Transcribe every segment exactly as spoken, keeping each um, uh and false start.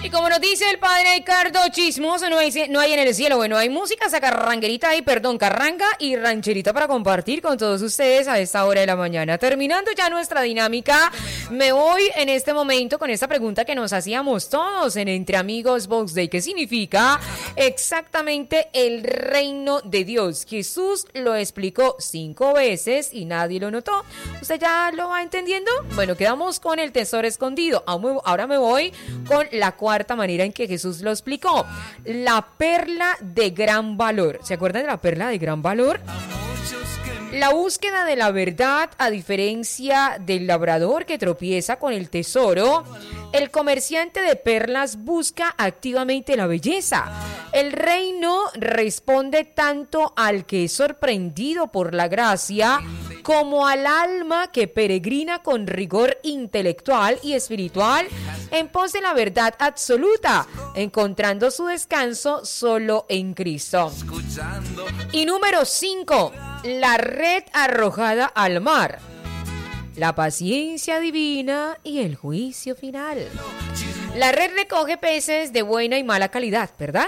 Y como nos dice el padre Ricardo, chismoso no hay, no hay en el cielo. Bueno, hay música, saca carranguerita ahí, perdón, carranga y rancherita para compartir con todos ustedes a esta hora de la mañana. Terminando ya nuestra dinámica, me voy en este momento con esta pregunta que nos hacíamos todos en Entre Amigos Box Day. ¿Qué significa exactamente el reino de Dios? Jesús lo explicó cinco veces y nadie lo notó. ¿Usted ya lo va entendiendo? Bueno, quedamos con el tesoro escondido. Ahora me voy con la cuarta manera en que Jesús lo explicó. La perla de gran valor. ¿Se acuerdan de la perla de gran valor? La búsqueda de la verdad, a diferencia del labrador que tropieza con el tesoro, el comerciante de perlas busca activamente la belleza. El reino responde tanto al que es sorprendido por la gracia como al alma que peregrina con rigor intelectual y espiritual en pos de la verdad absoluta, encontrando su descanso solo en Cristo. Y número cinco, la red arrojada al mar. La paciencia divina y el juicio final. La red recoge peces de buena y mala calidad, ¿verdad?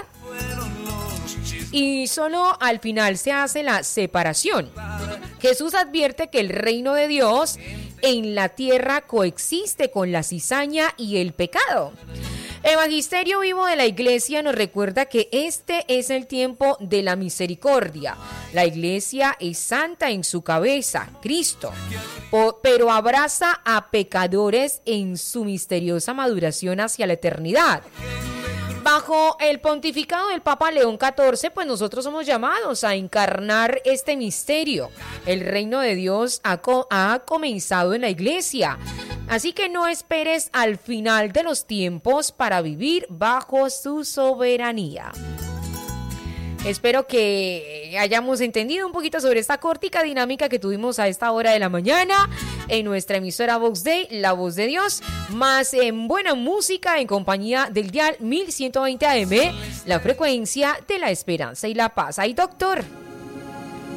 Y solo al final se hace la separación. Jesús advierte que el reino de Dios en la tierra coexiste con la cizaña y el pecado. El magisterio vivo de la iglesia nos recuerda que este es el tiempo de la misericordia. La iglesia es santa en su cabeza, Cristo, pero abraza a pecadores en su misteriosa maduración hacia la eternidad. Bajo el pontificado del Papa León catorce, pues nosotros somos llamados a encarnar este misterio. El reino de Dios ha, co- ha comenzado en la iglesia. Así que no esperes al final de los tiempos para vivir bajo su soberanía. Espero que hayamos entendido un poquito sobre esta cortica dinámica que tuvimos a esta hora de la mañana en nuestra emisora Vox Day, La Voz de Dios, más en buena música en compañía del dial mil ciento veinte A M, la frecuencia de la esperanza y la paz. ¡Ay, doctor!